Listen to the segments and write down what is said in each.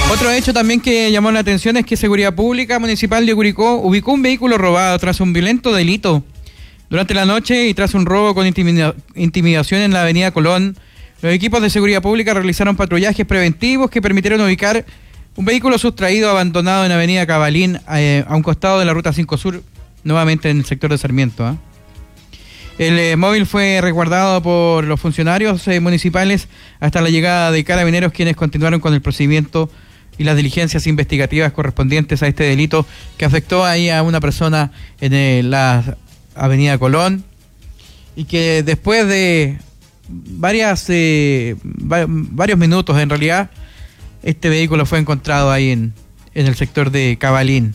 Otro hecho también que llamó la atención es que Seguridad Pública Municipal de Curicó ubicó un vehículo robado tras un violento delito. Durante la noche y tras un robo con intimidación en la avenida Colón, los equipos de seguridad pública realizaron patrullajes preventivos que permitieron ubicar un vehículo sustraído abandonado en avenida Cabalín, a un costado de la Ruta 5 Sur, nuevamente en el sector de Sarmiento. El móvil fue resguardado por los funcionarios municipales hasta la llegada de carabineros, quienes continuaron con el procedimiento y las diligencias investigativas correspondientes a este delito que afectó ahí a una persona en la avenida Colón, y que después de varios minutos, en realidad, este vehículo fue encontrado ahí en el sector de Cabalín.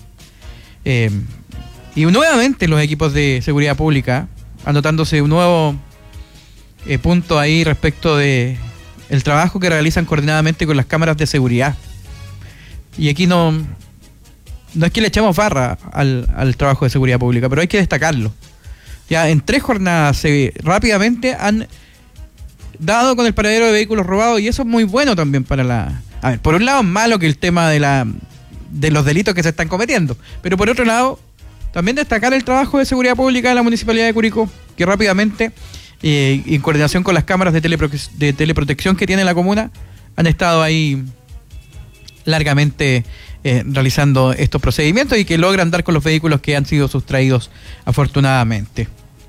Y nuevamente los equipos de seguridad pública, anotándose un nuevo punto ahí respecto de el trabajo que realizan coordinadamente con las cámaras de seguridad. Y aquí no es que le echamos barra al trabajo de seguridad pública, pero hay que destacarlo. Ya en 3 jornadas rápidamente han dado con el paradero de vehículos robados, y eso es muy bueno también para la... A ver, por un lado es malo que el tema de los delitos que se están cometiendo, pero por otro lado también destacar el trabajo de seguridad pública de la Municipalidad de Curicó, que rápidamente, en coordinación con las cámaras de teleprotección que tiene la comuna, han estado ahí largamente realizando estos procedimientos y que logran dar con los vehículos que han sido sustraídos afortunadamente.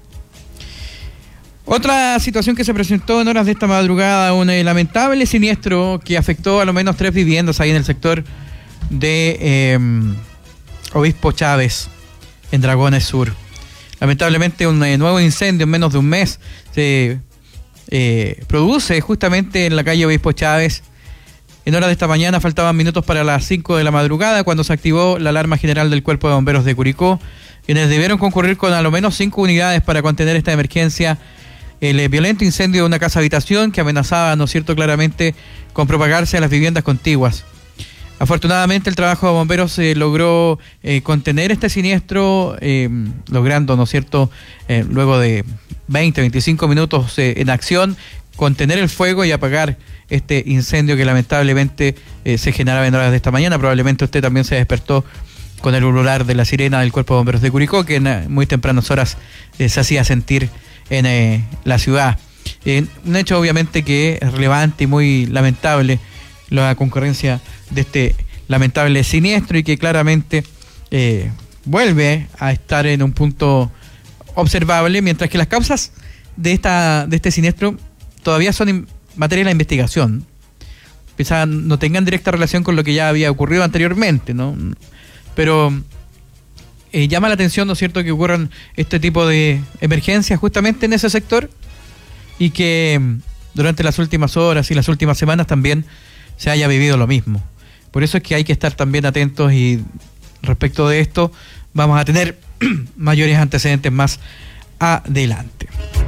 Otra situación que se presentó en horas de esta madrugada, un lamentable siniestro que afectó a lo menos 3 viviendas ahí en el sector de Obispo Chávez, en Dragones Sur. Lamentablemente un nuevo incendio en menos de un mes se produce justamente en la calle Obispo Chávez. En horas de esta mañana faltaban minutos para las 5 de la madrugada cuando se activó la alarma general del Cuerpo de Bomberos de Curicó, quienes debieron concurrir con a lo menos 5 unidades para contener esta emergencia. El violento incendio de una casa habitación que amenazaba, ¿no es cierto?, claramente con propagarse a las viviendas contiguas. Afortunadamente el trabajo de bomberos logró contener este siniestro, logrando, ¿no es cierto?, luego de 20-25 minutos en acción, contener el fuego y apagar este incendio que lamentablemente se generaba en horas de esta mañana. Probablemente usted también se despertó con el ulular de la sirena del Cuerpo de Bomberos de Curicó, que en muy tempranas horas se hacía sentir en la ciudad. Un hecho obviamente que es relevante y muy lamentable, la concurrencia de este lamentable siniestro, y que claramente vuelve a estar en un punto observable, mientras que las causas de este siniestro todavía son materia de la investigación. Quizás no tengan directa relación con lo que ya había ocurrido anteriormente, ¿no? Pero llama la atención, ¿no es cierto?, que ocurran este tipo de emergencias justamente en ese sector, y que durante las últimas horas y las últimas semanas también se haya vivido lo mismo. Por eso es que hay que estar también atentos, y respecto de esto vamos a tener mayores antecedentes más adelante.